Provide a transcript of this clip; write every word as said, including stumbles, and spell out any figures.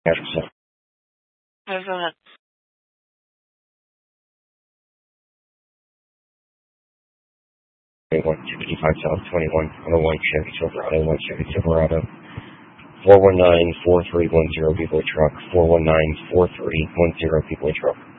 Address. Oh, go ahead. one two five South twenty-one oh one Chevy Silverado, one Chevy Silverado. four one nine, four three one zero People Truck, four one nine, four three one zero People Truck.